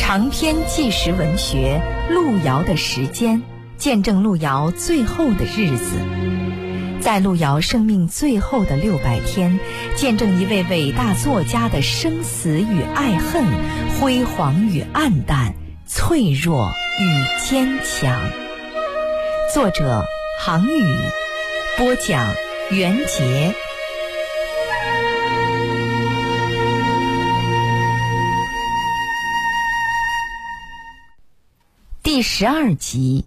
长篇纪实文学《路遥的时间》，见证路遥最后的日子。在路遥生命最后的600天，见证一位伟大作家的生死与爱恨，辉煌与黯淡，脆弱与坚强。作者杭宇，播讲袁杰。第12集。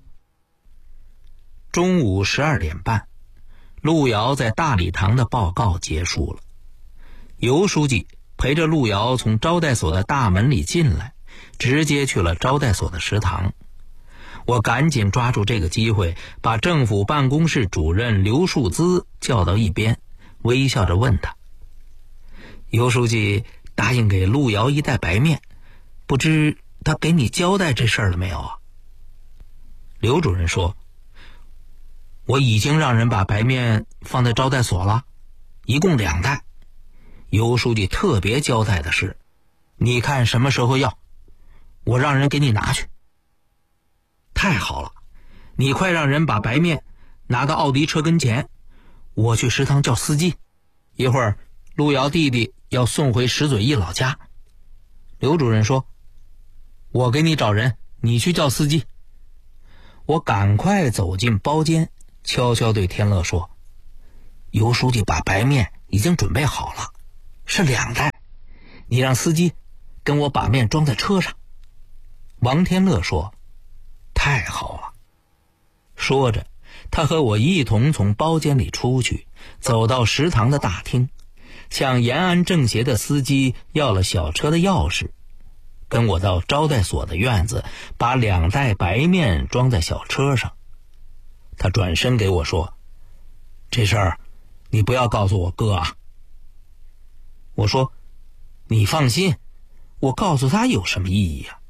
中午12点半，路遥在大礼堂的报告结束了。尤书记陪着路遥从招待所的大门里进来，直接去了招待所的食堂。我赶紧抓住这个机会，把政府办公室主任刘树滋叫到一边，微笑着问他：尤书记答应给路遥一袋白面，不知他给你交代这事儿了没有啊？刘主任说：我已经让人把白面放在招待所了，一共2袋。尤书记特别交代的是，你看什么时候要，我让人给你拿去。太好了，你快让人把白面拿到奥迪车跟前，我去食堂叫司机，一会儿路遥弟弟要送回石嘴驿老家。刘主任说：我给你找人，你去叫司机。我赶快走进包间，悄悄对天乐说：尤书记把白面已经准备好了，是2袋，你让司机跟我把面装在车上。王天乐说：太好了。说着，他和我一同从包间里出去，走到食堂的大厅，向延安政协的司机要了小车的钥匙，跟我到招待所的院子，把2袋白面装在小车上。他转身给我说：这事儿你不要告诉我哥啊。我说：你放心，我告诉他有什么意义啊？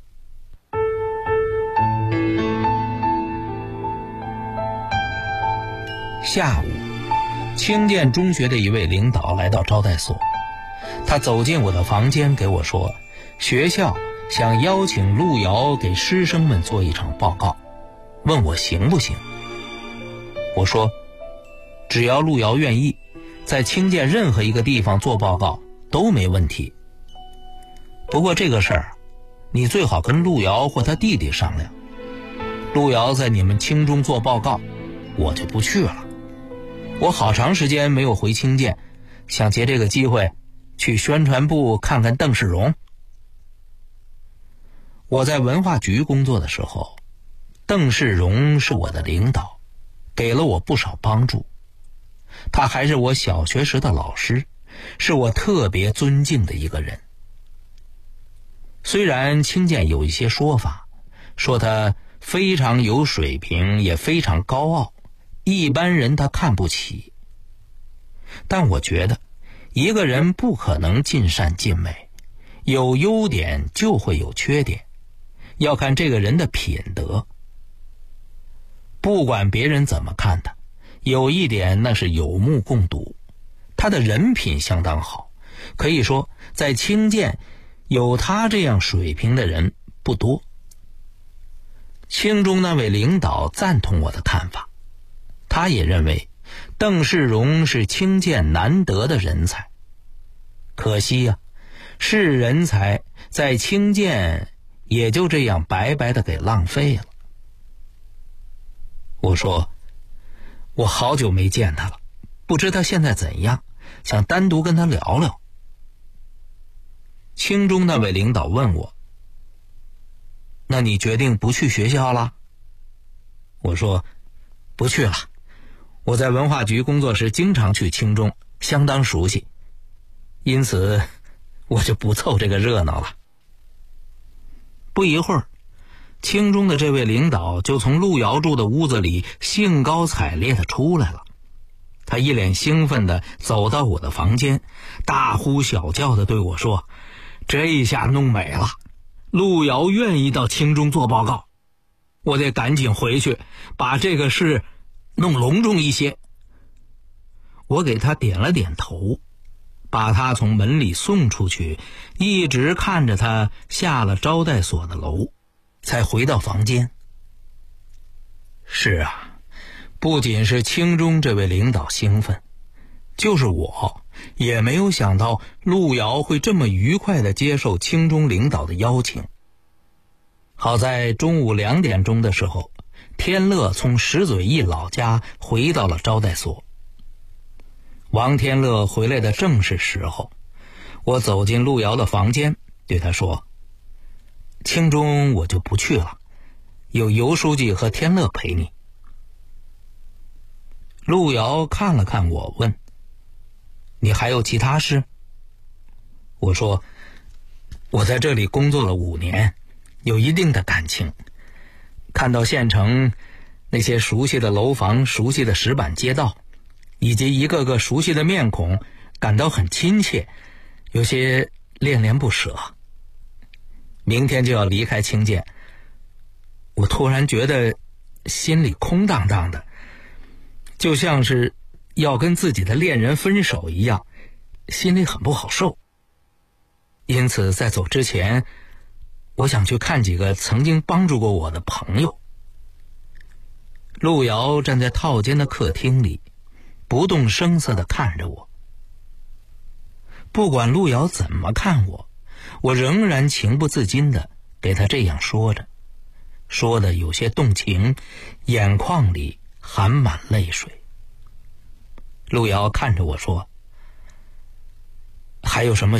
下午，清涧中学的一位领导来到招待所，他走进我的房间给我说，学校想邀请路遥给师生们做一场报告，问我行不行。我说：只要路遥愿意，在清涧任何一个地方做报告都没问题。不过这个事儿，你最好跟路遥或他弟弟商量。路遥在你们清中做报告，我就不去了。我好长时间没有回清涧，想借这个机会去宣传部看看邓世荣。我在文化局工作的时候，邓世荣是我的领导，给了我不少帮助。他还是我小学时的老师，是我特别尊敬的一个人。虽然清涧有一些说法，说他非常有水平，也非常高傲，一般人他看不起。但我觉得，一个人不可能尽善尽美，有优点就会有缺点，要看这个人的品德。不管别人怎么看他，有一点那是有目共睹，他的人品相当好，可以说在清涧有他这样水平的人不多。清中那位领导赞同我的看法，他也认为邓世荣是清涧难得的人才。可惜啊，是人才在清涧也就这样白白的给浪费了。我说：我好久没见他了，不知他现在怎样，想单独跟他聊聊。清中那位领导问我：那你决定不去学校了？我说：不去了，我在文化局工作时经常去清中，相当熟悉，因此我就不凑这个热闹了。不一会儿，清中的这位领导就从路遥住的屋子里兴高采烈地出来了。他一脸兴奋地走到我的房间，大呼小叫地对我说：这一下弄美了，路遥愿意到清中做报告，我得赶紧回去把这个事弄隆重一些。我给他点了点头， 把他从门里送出去，一直看着他下了招待所的楼，才回到房间。是啊，不仅是清中这位领导兴奋，就是我也没有想到路遥会这么愉快地接受清中领导的邀请。好在中午2点钟的时候，天乐从石嘴驿老家回到了招待所。王天乐回来的正是时候，我走进路遥的房间，对他说：清中我就不去了，有尤书记和天乐陪你。路遥看了看我，问：你还有其他事？我说：我在这里工作了5年，有一定的感情，看到县城那些熟悉的楼房、熟悉的石板街道，以及一个个熟悉的面孔，感到很亲切，有些恋恋不舍。明天就要离开清涧，我突然觉得心里空荡荡的，就像是要跟自己的恋人分手一样，心里很不好受。因此在走之前，我想去看几个曾经帮助过我的朋友。路遥站在套间的客厅里，不动声色地看着我。不管路遥怎么看我，我仍然情不自禁地给他这样说着，说得有些动情，眼眶里含满泪水。路遥看着我说：还有什么